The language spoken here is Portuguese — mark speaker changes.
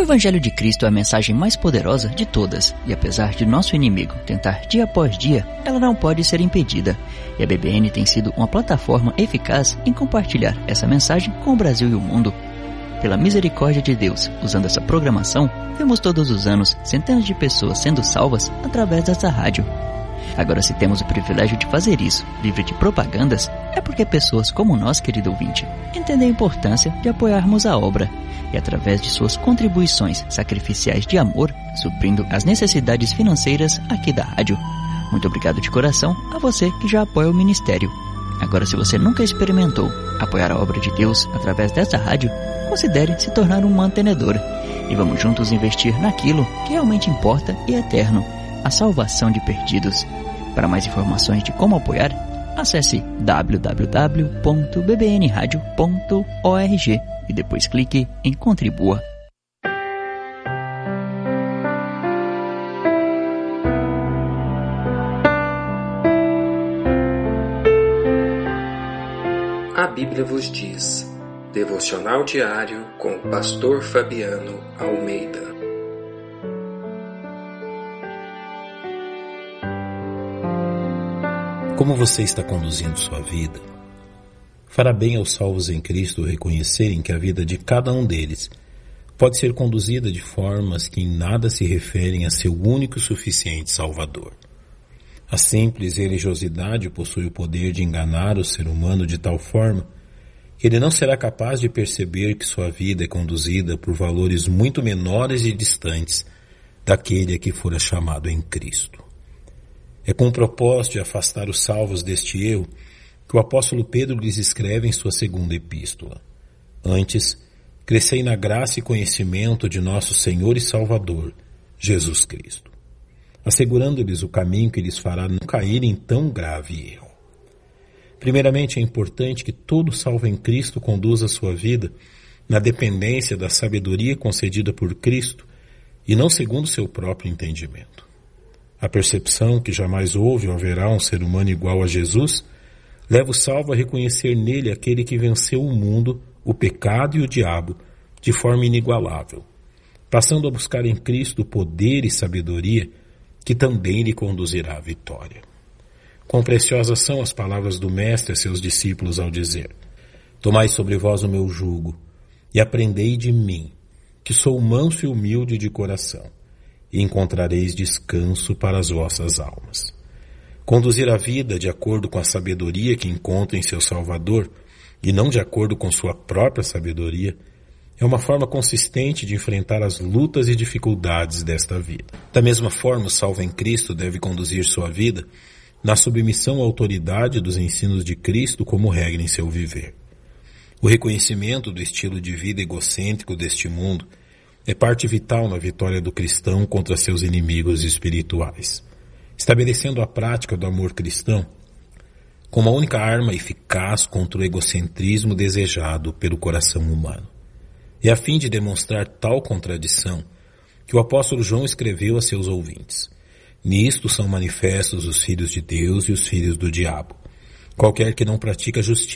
Speaker 1: O Evangelho de Cristo é a mensagem mais poderosa de todas, e apesar de nosso inimigo tentar dia após dia, ela não pode ser impedida. E a BBN tem sido uma plataforma eficaz em compartilhar essa mensagem com o Brasil e o mundo. Pela misericórdia de Deus, usando essa programação, vemos todos os anos centenas de pessoas sendo salvas através dessa rádio. Agora, se temos o privilégio de fazer isso, livre de propagandas, é porque pessoas como nós, querido ouvinte, entendem a importância de apoiarmos a obra e, através de suas contribuições sacrificiais de amor, suprindo as necessidades financeiras aqui da rádio. Muito obrigado de coração a você que já apoia o ministério. Agora, se você nunca experimentou apoiar a obra de Deus através dessa rádio, considere se tornar um mantenedor e vamos juntos investir naquilo que realmente importa e é eterno, a salvação de perdidos. Para mais informações de como apoiar, acesse www.bbnradio.org e depois clique em Contribua.
Speaker 2: A Bíblia vos diz. Devocional diário com o pastor Fabiano Almeida.
Speaker 3: Como você está conduzindo sua vida? Fará bem aos salvos em Cristo reconhecerem que a vida de cada um deles pode ser conduzida de formas que em nada se referem a seu único e suficiente Salvador. A simples religiosidade possui o poder de enganar o ser humano de tal forma que ele não será capaz de perceber que sua vida é conduzida por valores muito menores e distantes daquele a que fora chamado em Cristo. É com o propósito de afastar os salvos deste erro que o apóstolo Pedro lhes escreve em sua segunda epístola. Antes, crescei na graça e conhecimento de nosso Senhor e Salvador, Jesus Cristo, assegurando-lhes o caminho que lhes fará não cair em tão grave erro. Primeiramente, é importante que todo salvo em Cristo conduza a sua vida na dependência da sabedoria concedida por Cristo e não segundo seu próprio entendimento. A percepção que jamais houve ou haverá um ser humano igual a Jesus leva o salvo a reconhecer nele aquele que venceu o mundo, o pecado e o diabo de forma inigualável, passando a buscar em Cristo poder e sabedoria que também lhe conduzirá à vitória. Quão preciosas são as palavras do Mestre a seus discípulos ao dizer: tomai sobre vós o meu jugo e aprendei de mim, que sou manso e humilde de coração, e encontrareis descanso para as vossas almas. Conduzir a vida de acordo com a sabedoria que encontra em seu Salvador e não de acordo com sua própria sabedoria é uma forma consistente de enfrentar as lutas e dificuldades desta vida. Da mesma forma, o salvo em Cristo deve conduzir sua vida na submissão à autoridade dos ensinos de Cristo como regra em seu viver. O reconhecimento do estilo de vida egocêntrico deste mundo é parte vital na vitória do cristão contra seus inimigos espirituais, estabelecendo a prática do amor cristão como a única arma eficaz contra o egocentrismo desejado pelo coração humano. É a fim de demonstrar tal contradição que o apóstolo João escreveu a seus ouvintes: nisto são manifestos os filhos de Deus e os filhos do diabo. Qualquer que não pratica justiça